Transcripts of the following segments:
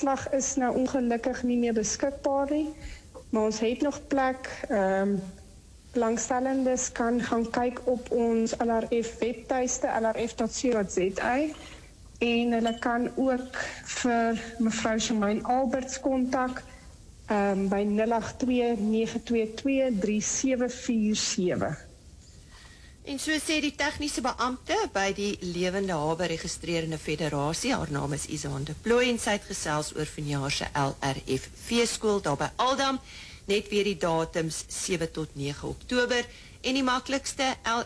slag is nou ongelukkig nie meer beskikbaar nie, maar ons het nog plek. Belangstellendes kan gaan kyk op ons LRF webtuiste, lrf.co.za, en hulle kan ook vir mevrou Shemaine Alberts kontak by 082-922-3747. En so sê die tegniese beampte by die Lewende Hawe Registrerende Federasie, haar naam is Isaan de Plooy, en sy het gesels oor vanjaar se LRF feeskool daar by Aldam, net weer die datums 7 tot 9 Oktober, en die maklikste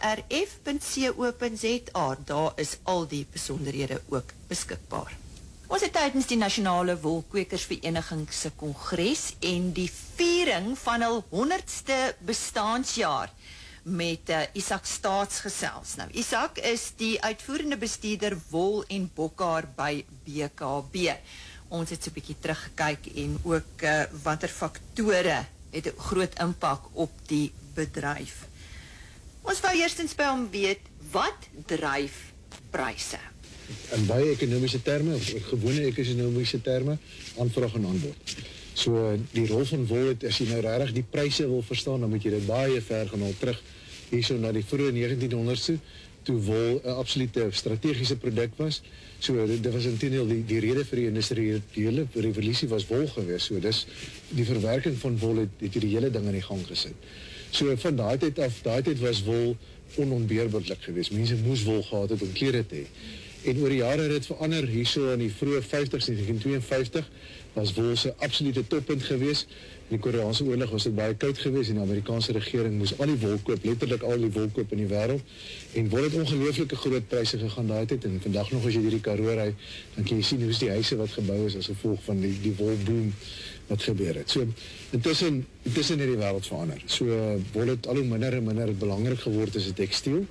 lrf.co.za, daar is al die besonderhede ook beskikbaar. Ons het tydens die Nasionale Wolkwekersvereniging se kongres en die viering van hul 100ste bestaansjaar met Isak Staats gesels. Nou, Isak is die uitvoerende bestuurder wol en bokhaar by BKB. Ons het so 'n bietjie teruggekyk en ook watter faktore het 'n groot impak op die bedryf. Ons wou eerstens by hom weet, wat dryf pryse? In baie ekonomiese terme, of gewone ekonomiese terme, aanvraag en aanbod. So die rol van wol het, as jy nou regtig die pryse wil verstaan, dan moet jy dit baie ver gaan al terug, hierso na die vroeë 1900s toe wol 'n absolute strategiese produk was. So dit was intendeel die rede vir die industriële revolusie was wol geweest. So dis die verwerking van wol het die hele ding in die gang gesit. So van daai tyd af, daai tyd was wol onontbeerbaarlik geweest. Mense moes wol gehad het om klere te hê. En oor die jare het dit verander, hierso in die vroeë 50s, 1952, was wol se absolute toppunt geweest. In die Koreaanse oorlog was dit baie koud geweest en die Amerikaanse regering moes al die wol koop, letterlik al die wol koop in die wêreld. En wol het ongelooflike groot pryse gegaan daai tyd, en vandag nog as jy hierdie Karoo ry, dan kan jy sien hoe is die huise wat gebou is as gevolg van die wolboom wat gebeur het. So intussen het die wêreld verander. So wol het al hoe minder en minder belangrik geword as 'n tekstiel.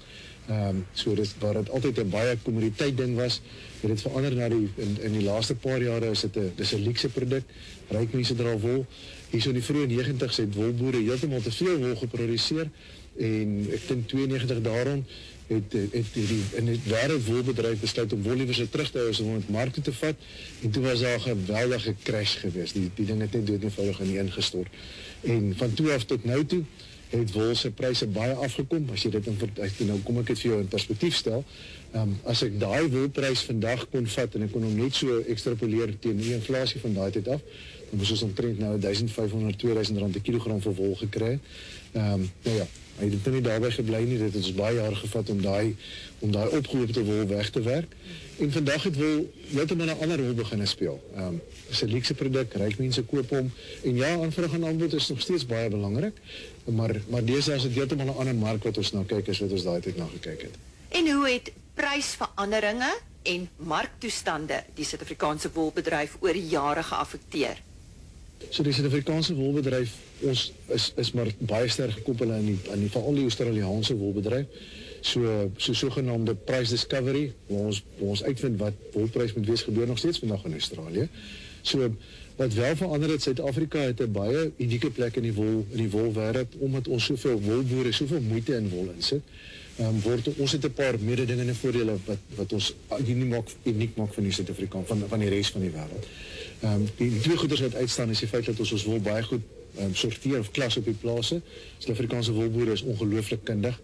So dis waar dit altyd 'n baie kommoditeit ding was, het dit verander na in die laaste paar jare is dit 'n luukse produk. Ryk mense dra wol. Hierso in die vroeë 90's het wolboere heeltemal te veel wol geproduseer, en ek dink 92 daarom het die wêreld wolbedryf besluit om wol liewer terug te hou as om dit mark toe te vat, en toe was daar 'n geweldige crash geweest. Die ding het net dood eenvoudig ineengestort. En van toe af tot nou toe het wol se pryse baie afgekom. As jy dit nou kom ek dit vir jou in perspektief stel. As ek daai wolprys vandag kon vat en ek kon hom net so ekstrapoleer teen die inflasie van daai tyd af, dan moes ons omtrent nou 1500, 2000 rand 'n kilogram vir wol gekry. Nou ja, hy het nie daarbey gebly nie. Dit het ons baie jare gevat om daai opgehoopte wol weg te werk. En vandag het wol heeltemal 'n ander rol begin speel. Dis 'n luukse produk, ryk mense koop hom. En ja, aanvraag en aanbod is nog steeds baie belangrik, maar deesdae is dit heeltemal 'n ander mark wat ons nou kyk as wat ons daai tyd na gekyk het. En hoe het prysveranderinge en marktoestande die Suid-Afrikaanse wolbedryf oor die jare geaffekteer? So die Suid-Afrikaanse wolbedryf, ons is maar baie sterk gekoppel aan veral die Australiaanse wolbedryf. So sogenaamde price discovery, waar ons uitvind wat wolprys moet wees, gebeur nog steeds vandag in Australië. So wat wel verander het, Suid-Afrika het 'n baie unieke plek in die wolwêreld, omdat ons soveel wolboere soveel moeite in wol insit. Ons het 'n paar mededingende voordele wat ons uniek maak van die Suid-Afrikaan, van die res van die wêreld. Die twee goeders wat uitstaan is die feit dat ons wol baie goed sorteer of klas op die plase. Suid-Afrikaanse wolboere is ongelooflik kundig.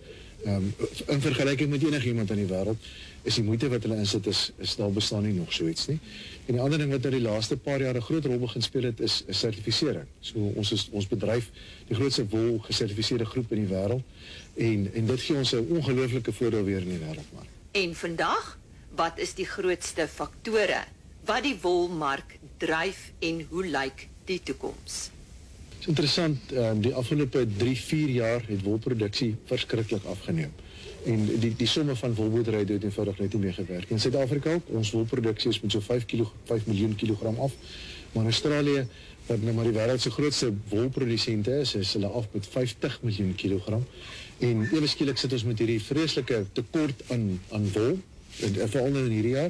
In vergelyking met enigiemand in die wêreld is die moeite wat hulle insit is daar bestaan nie nog so iets nie. En die ander ding wat in die laaste paar jare 'n groot rol begin speel het is sertifisering. So ons bedryf die grootste wol gesertifiseerde groep in die wêreld, en dit gee ons 'n ongelooflike voordeel weer in die wêreldmark. En vandag, wat is die grootste faktore wat die wolmark dryf en hoe lyk die toekoms? Het is interessant, die afgelope 3-4 jaar het wolproduksie verskriklik afgeneem. En die somme van wolboerdery het eenvoudig net nie meer gewerk. In Suid-Afrika ook, ons wolproduksie is met so 5 miljoen kilogram af. Maar in Australië, wat nou maar die wêreld se grootste wolprodusente is hulle af met 50 miljoen kilogram. En ewe skielik sit ons met hierdie vreeslike tekort aan wol, veral in hierdie jaar.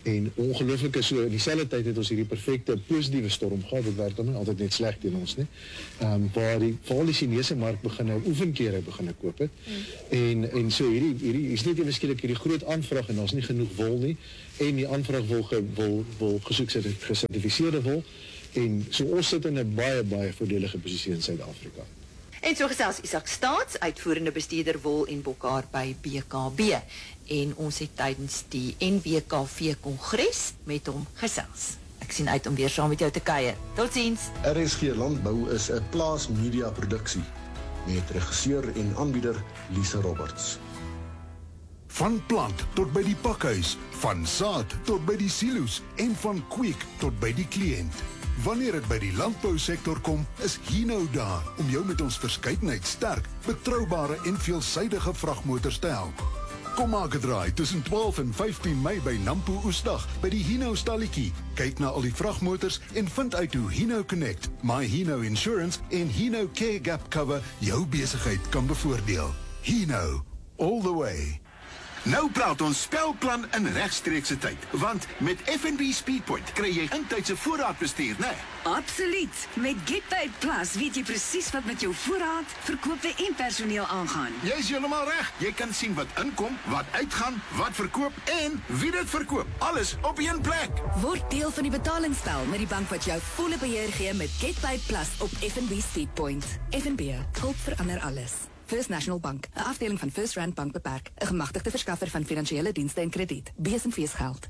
En ongelooflik is so, in dieselfde tyd het ons hierdie perfekte positiewe storm gehad, dit werk dan altyd net sleg teen ons nie, waar veral die Chinese mark oefenkere begin koop het, en so hierdie is net ewe skielik hierdie groot aanvraag, en daar's nie genoeg wol nie, en die aanvraag wil gesoek gesertifiseerde wol, en so ons sit in 'n baie voordelige posisie in Suid-Afrika. En so gesels Isak Staats, uitvoerende bestuurder wol en bokhaar by BKB. En ons het tydens die NWKV Kongres met hom gesels. Ek sien uit om weer saam met jou te kuier. Totsiens. RSG Landbou is 'n plaas media produksie met regisseur en aanbieder Lisa Roberts. Van plant tot by die pakhuis, van saad tot by die silo's en van kweek tot by die kliënt. Wanneer dit by die landbousektor kom, is Hino daar om jou met ons verskeidenheid sterk, betroubare en veelsidige vragmotors te help. Kom maak 'n draai tussen 12 en 15 Mei by Nampo Oesdag by die Hino stalletjie. Kyk na al die vragmotors en vind uit hoe Hino Connect, My Hino Insurance en Hino Care Gap Cover jou besigheid kan bevoordeel. Hino, all the way. Nou praat ons spelplan in regstreekse tyd, want met FNB Speedpoint kry jy intydse voorraadbestuur, né? Absoluut. Met GetPaid Plus weet jy presies wat met jou voorraad, verkope en personeel aangaan. Jy's heeltemal reg. Jy kan sien wat inkom, wat uitgaan, wat verkoop en wie dit verkoop. Alles op een plek. Word deel van die betalingsspel met die bank wat jou volle beheer gee met GetPaid Plus op FNB Speedpoint. FNB, hulp verander alles. First National Bank, 'n afdeling van First Rand Bank beperk, 'n gemagtigde verskaffer van finansiële dienste en krediet. Besenfees geld.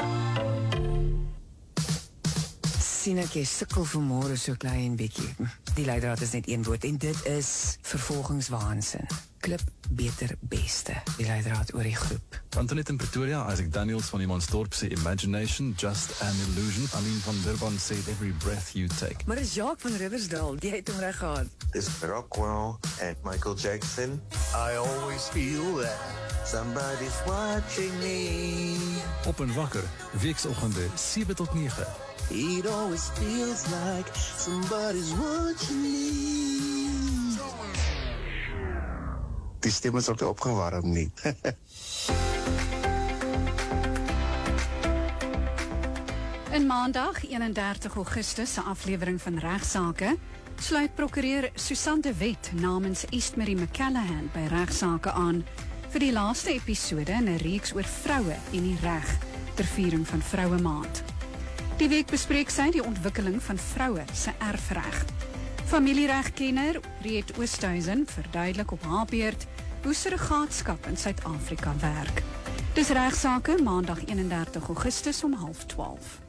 Sien ek jy sukkel vanmôre so klein bietjie. Die leidraad is net een woord en dit is vervolgingswaansin. Klip beter beste. Die leidraad oor die groep. Antoinette in Pretoria, Isaac Daniels van Imansdorp sê Imagination, Just an Illusion. Aline van Durban sê Every Breath You Take. Maar is Jacques van Riversdale, die het hom reg gehad. Is Rockwell and Michael Jackson. I always feel that somebody's watching me. Op en wakker, weeksoggende 7 tot 9. It always feels like somebody's watching me. Die stem is ook opgewarm nie. In maandag 31 Augustus se aflewering van Regsake sluit prokureur Susan de Wet namens Eastmarie McCallahan by Regsake aan vir die laaste episode in 'n reeks oor vroue en die reg ter viering van Vroue Maand. Die week bespreek sy die ontwikkeling van vroue se erfreg. Familieregkenner Riet Oosthuizen verduidelik op haar beurt hoe surrogaatskap in Suid-Afrika werk. Dis Regsake, maandag 31 Augustus om 11:30.